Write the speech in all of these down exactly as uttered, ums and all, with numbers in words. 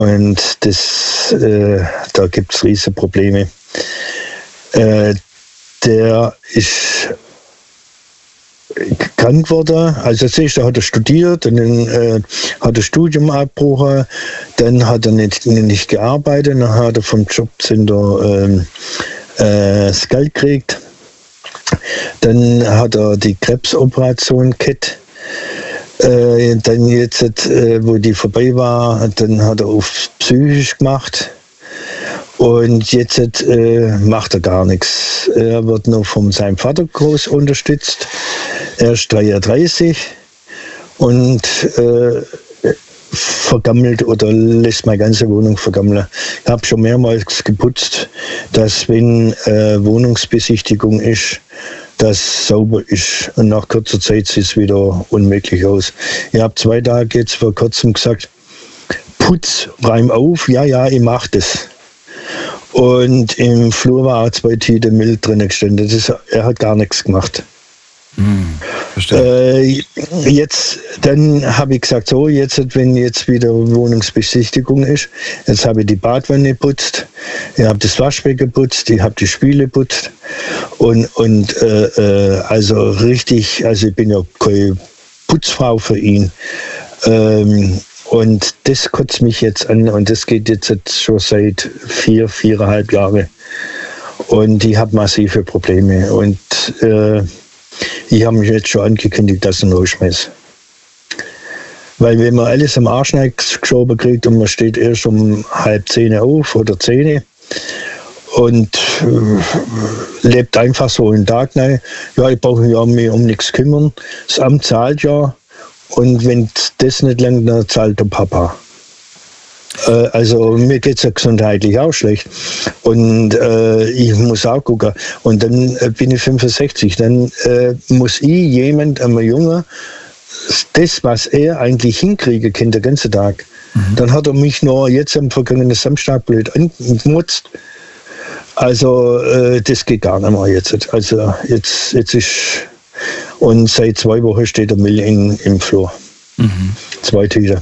Und das, äh, da gibt es riesige Probleme. Äh, der ist krank geworden. Also zuerst hat er studiert, und dann äh, hat er Studium abgebrochen, dann hat er nicht, nicht gearbeitet, dann hat er vom Jobcenter ähm, äh, das Geld gekriegt. Dann hat er die Krebsoperation gehabt. Äh, dann jetzt, äh, wo die vorbei war, dann hat er auf psychisch gemacht. Und jetzt äh, macht er gar nichts. Er wird nur von seinem Vater groß unterstützt. Er ist dreiunddreißig und äh, vergammelt oder lässt meine ganze Wohnung vergammeln. Ich habe schon mehrmals geputzt, dass wenn äh, Wohnungsbesichtigung ist, das sauber ist. Und nach kurzer Zeit sieht es wieder unmöglich aus. Ich habe zwei Tage jetzt vor kurzem gesagt, putz, räum auf, ja, ja, ich mache das. Und im Flur war auch zwei Tüten Müll drin gestanden. Das ist, er hat gar nichts gemacht. Hm, äh, jetzt, dann habe ich gesagt, so, jetzt, wenn jetzt wieder Wohnungsbesichtigung ist, jetzt habe ich die Badwanne geputzt, ich habe das Waschbecken geputzt, ich habe die Spüle geputzt und, und äh, äh, also richtig, also ich bin ja keine Putzfrau für ihn. Ähm, Und das kotzt mich jetzt an, und das geht jetzt schon seit vier, viereinhalb Jahren. Und ich habe massive Probleme. Und äh, ich habe mich jetzt schon angekündigt, dass ich ihn rausschmeiße. Weil wenn man alles am Arsch geschoben kriegt und man steht erst um halb zehn auf oder zehn und äh, lebt einfach so einen Tag rein, ja, ich brauche mich um, mich um nichts kümmern. Das Amt zahlt ja. Und wenn das nicht langt, dann zahlt der Papa. Äh, also mir geht es ja gesundheitlich auch schlecht. Und äh, ich muss auch gucken. Und dann äh, bin ich fünfundsechzig. Dann äh, muss ich jemand, einem Jungen, das, was er eigentlich hinkriegen kann, den ganzen Tag. Mhm. Dann hat er mich noch jetzt am vergangenen Samstag blöd angemutzt. Also äh, das geht gar nicht mehr jetzt. Also jetzt, jetzt ist... Und seit zwei Wochen steht der Müll in, im Flur. Mhm. Zwei Tüten.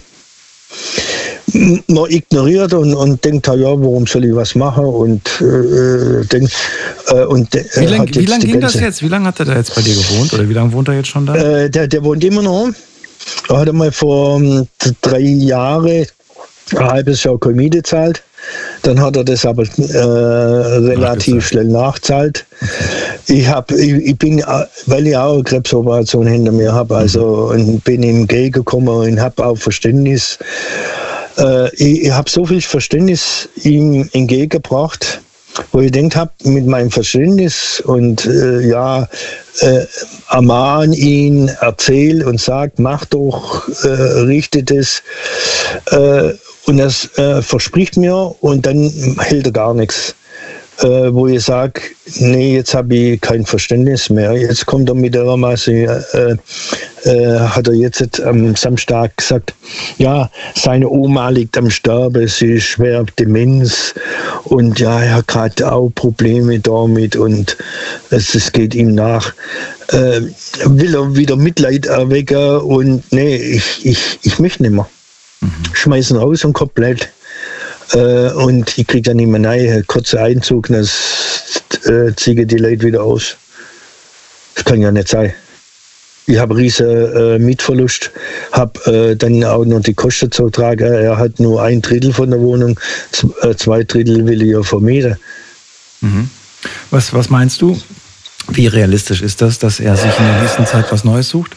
Man ignoriert und, und denkt, ja, warum soll ich was machen? Und, äh, denk, äh, und äh, wie lange lang ging das jetzt? Wie lange hat er da jetzt bei dir gewohnt? Oder wie lange wohnt er jetzt schon da? Äh, der, der wohnt immer noch. Er hat mal vor um, drei Jahren ein halbes Jahr keine Miete gezahlt. Dann hat er das aber äh, relativ schnell nachzahlt. Ich, hab, ich, ich bin, weil ich auch eine Krebsoperation hinter mir habe, also und bin ihm entgegengekommen und habe auch Verständnis. Äh, ich ich habe so viel Verständnis ihm entgegengebracht, wo ich denkt habe, mit meinem Verständnis und äh, ja, äh, ermahn ihn, erzähl und sag, mach doch, äh, richte das. Äh, Und das äh, verspricht mir, und dann hält er gar nichts. Äh, wo ich sage, nee, jetzt habe ich kein Verständnis mehr. Jetzt kommt er mit der Masse, äh, äh, hat er jetzt am Samstag gesagt, ja, seine Oma liegt am Sterben, sie ist schwer Demenz und ja, er hat gerade auch Probleme damit und es, es geht ihm nach. Äh, will er wieder Mitleid erwecken und nee, ich, ich, ich möchte nicht mehr. Mhm. Schmeißen raus und komplett. Äh, und ich kriege dann nicht mehr rein. Kurzer Einzug, das äh, ziehe die Leute wieder aus. Das kann ja nicht sein. Ich habe einen riesen äh, Mietverlust, habe äh, dann auch noch die Kosten zu tragen. Er hat nur ein Drittel von der Wohnung, z- äh, zwei Drittel will ich ja vermieten. Mhm. Was, was meinst du? Wie realistisch ist das, dass er sich in der nächsten Zeit was Neues sucht?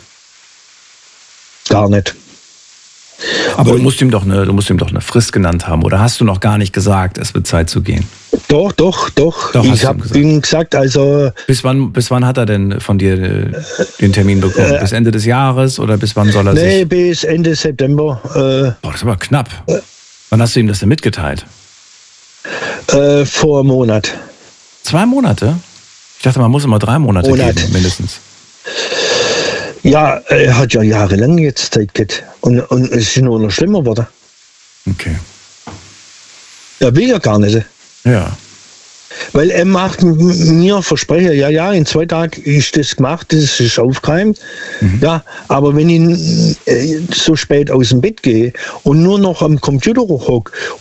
Gar nicht. Aber du musst ihm doch eine, du musst ihm doch eine Frist genannt haben, oder hast du noch gar nicht gesagt, es wird Zeit zu gehen? Doch, doch, doch. doch ich habe ihm gesagt, also... Bis wann, bis wann hat er denn von dir den Termin bekommen? Äh, bis Ende des Jahres oder bis wann soll er nee, sich... Nee, bis Ende September. Äh, Boah, das ist aber knapp. Äh, wann hast du ihm das denn mitgeteilt? Äh, vor einem Monat. Zwei Monate? Ich dachte, man muss immer drei Monate Monat. geben, mindestens. Ja, er hat ja jahrelang jetzt Zeit gehabt. Und, und es ist nur noch schlimmer geworden. Okay. Er will ja gar nicht. Ja. Weil er macht mir Versprechen, ja, ja, in zwei Tagen ist das gemacht, das ist aufgeräumt. Mhm. Ja, aber wenn ich äh, so spät aus dem Bett gehe und nur noch am Computer hocke